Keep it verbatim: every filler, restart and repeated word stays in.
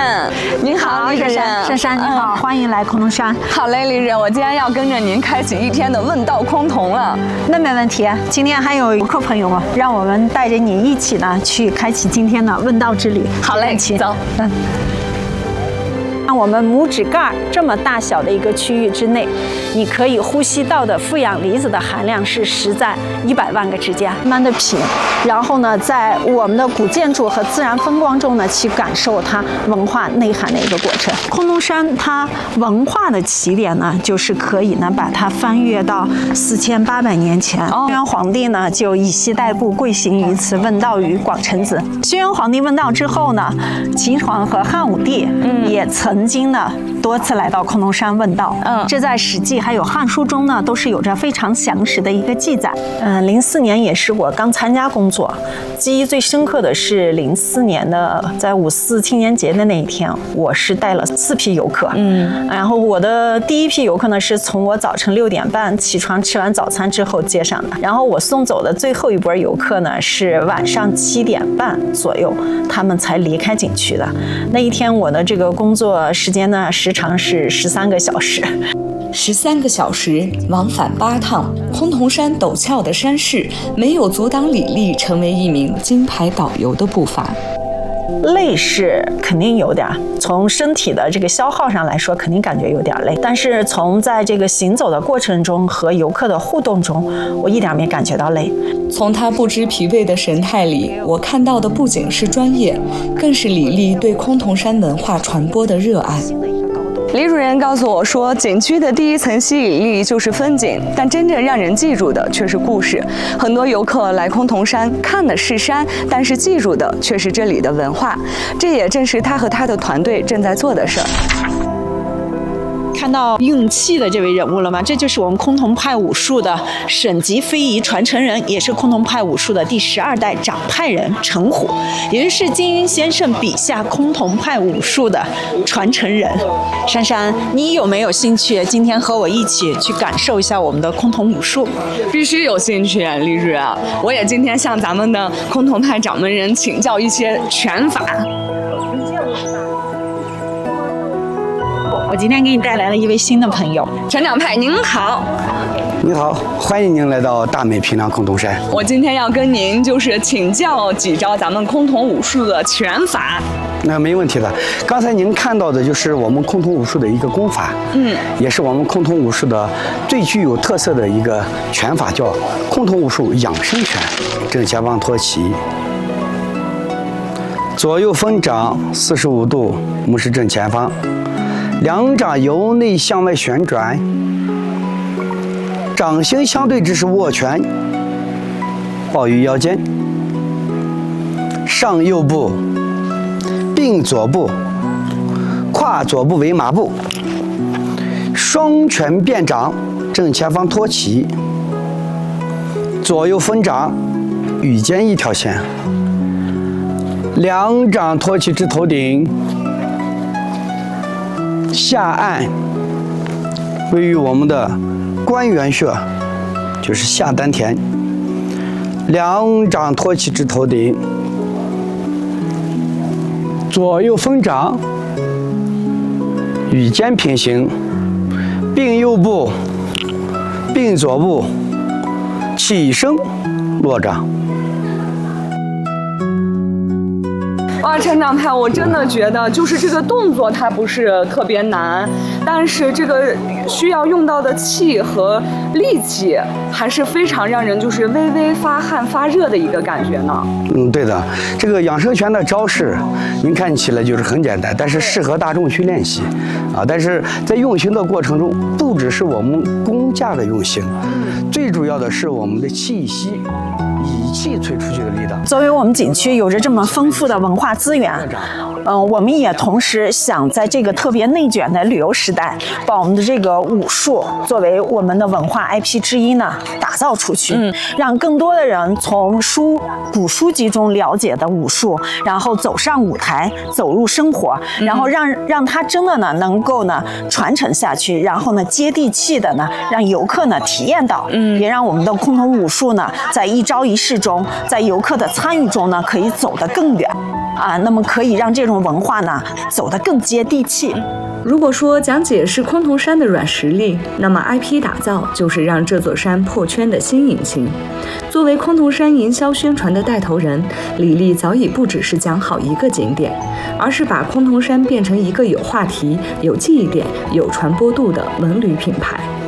任。您好，李主任。 珊珊你好，嗯、欢迎来空洞山。 好嘞，李主任，我今天要跟着您开启一天的问道空童了。 那没问题，今天还有游客朋友们，让我们带着你一起呢去开启今天的问道之旅。 好嘞，走。嗯。 像我们拇指盖这么大小的一个区域之内，你可以呼吸到的负氧离子的含量是十在一百万个之间，慢慢的品，然后呢，在我们的古建筑和自然风光中呢，去感受它文化内涵的一个过程。空洞山它文化的起点呢，就是可以呢把它翻越到四千八百年前，轩辕皇帝呢就以膝代步，跪行于此，问道于广成子。轩辕皇帝问道之后呢，秦始皇和汉武帝也曾。曾经呢多次来到空洞山问道，嗯，这在《史记》还有《汉书》中呢都是有着非常详实的一个记载。嗯，零四年也是我刚参加工作，记忆最深刻的是零四年的在五四青年节的那一天，我是带了四批游客，嗯，然后我的第一批游客呢是从我早晨六点半起床吃完早餐之后接上的，然后我送走的最后一波游客呢是晚上七点半左右，他们才离开景区的。那一天我的这个工作时间呢，时长是十三个小时， 十三个小时往返八趟，空洞山陡峭的山势没有阻挡李丽成为一名金牌导游的步伐。 累是肯定有点，从身体的这个消耗上来说，肯定感觉有点累。但是从在这个行走的过程中和游客的互动中，我一点没感觉到累。 从他不知疲惫的神态里，我看到的不仅是专业，更是李丽对空洞山文化传播的热爱。 李主任告诉我说，景区的第一层吸引力就是风景，但真正让人记住的却是故事。很多游客来空洞山看的是山，但是记住的却是这里的文化。这也正是他和他的团队正在做的事儿。 看到用气的这位人物了吗？这就是我们崆峒派武术的省级非遗传承人，也是崆峒派武术的第十二代掌派人陈虎，也就是金庸先生笔下崆峒派武术的传承人。珊珊，你有没有兴趣今天和我一起去感受一下我们的崆峒武术？ 必须有兴趣，李主任。我也今天向咱们的崆峒派掌门人请教一些拳法。 我今天给你带来了一位新的朋友， 船长派，您好。 您好，欢迎您来到大美平凉崆峒山。 我今天要跟您就是请教几招咱们崆峒武术的拳法。 那没问题的。刚才您看到的就是我们崆峒武术的一个功法，嗯，也是我们崆峒武术的最具有特色的一个拳法，叫崆峒武术养生拳。正前方托起，左右分掌四十五度，目视正前方。两掌由内向外旋转，掌心相对之时握拳，抱于腰间，上右步，并左步，跨左步为马步，双拳变掌，正前方托起，左右分掌，与肩一条线，两掌托起至头顶。下按位于我们的关元穴，就是下丹田，两掌托起至头顶，左右分掌，与肩平行，并右步，并左步，起身落掌。 哇，船长派，我真的觉得就是这个动作它不是特别难，但是这个需要用到的气和力气还是非常让人就是微微发汗发热的一个感觉呢。 嗯，对的，这个养生拳的招式，您看起来就是很简单，但是适合大众去练习啊。但是在用心的过程中，不只是我们功架的用心，最主要的是我们的气息。以气吹出去的力道。 作为我们景区有着这么丰富的文化资源，嗯、呃，我们也同时想在这个特别内卷的旅游时代，把我们的这个武术作为我们的文化 I P 之一呢，打造出去，嗯，让更多的人从书古书籍中了解的武术，然后走上舞台，走入生活，然后让让它真的呢能够呢传承下去，然后呢接地气的呢让游客呢体验到，嗯，也让我们的崆峒武术呢在一招一式中，在游客的参与中呢可以走得更远。 啊，那么可以让这种文化呢走得更接地气。 如果说讲解是崆峒山的软实力，那么 I P 打造就是让这座山破圈的新引擎。作为崆峒山营销宣传的带头人，李丽早已不只是讲好一个景点，而是把崆峒山变成一个有话题、有记忆点、有传播度的文旅品牌。